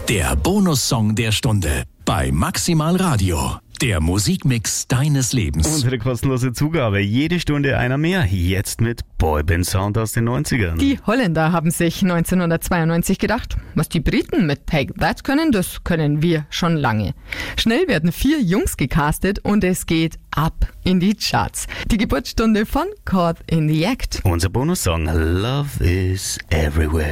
Der Bonussong der Stunde bei Maximal Radio. Der Musikmix deines Lebens. Unsere kostenlose Zugabe. Jede Stunde einer mehr. Jetzt mit Boyband-Sound aus den 90ern. Die Holländer haben sich 1992 gedacht, was die Briten mit Take That können, das können wir schon lange. Schnell werden 4 Jungs gecastet und es geht ab in die Charts. Die Geburtsstunde von Caught in the Act. Unser Bonussong Love is Everywhere.